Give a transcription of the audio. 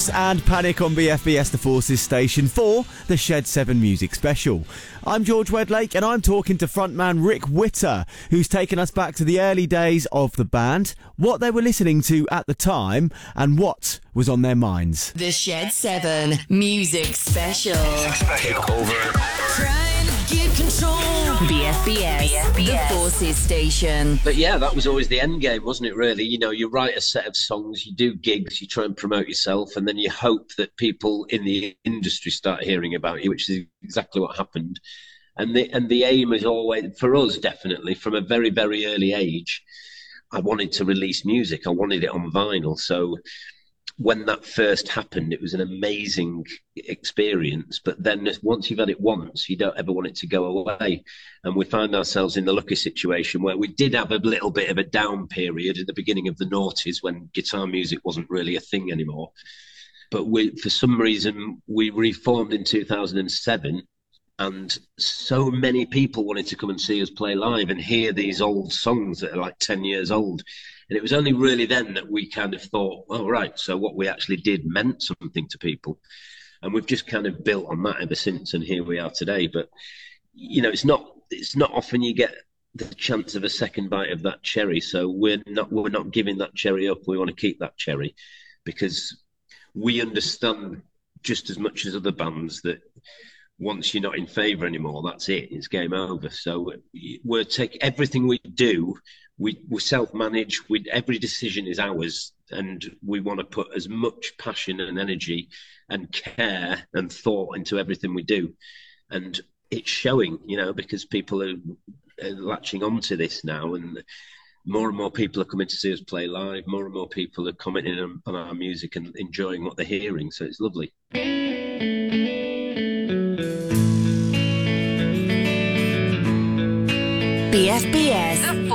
And Panic on BFBS The Forces station for the Shed 7 Music Special. I'm George Wedlake and I'm talking to frontman Rick Witter, who's taken us back to the early days of the band, what they were listening to at the time and what was on their minds. The Shed 7 Music Special. Take over. Trying to get control. BFBS, The Forces station. But yeah, that was always the end game, wasn't it, really? You know, you write a set of songs, you do gigs, you try and promote yourself, and then you hope that people in the industry start hearing about you, which is exactly what happened. And the aim is always, for us definitely, from a very, very early age, I wanted to release music. I wanted it on vinyl. So when that first happened, it was an amazing experience. But then once you've had it once, you don't ever want it to go away. And we found ourselves in the lucky situation where we did have a little bit of a down period at the beginning of the noughties when guitar music wasn't really a thing anymore. But for some reason, we reformed in 2007. And so many people wanted to come and see us play live and hear these old songs that are like 10 years old. And it was only really then that we kind of thought, oh, right, so what we actually did meant something to people. And we've just kind of built on that ever since, and here we are today. But, you know, it's not often you get the chance of a second bite of that cherry. So we're not giving that cherry up. We want to keep that cherry because we understand just as much as other bands that once you're not in favour anymore, that's it. It's game over. So we'll take everything we do. We self-manage. Every decision is ours, and we want to put as much passion and energy and care and thought into everything we do. And it's showing, you know, because people are latching onto this now, and more people are coming to see us play live. More and more people are commenting on our music and enjoying what they're hearing. So it's lovely. BFBS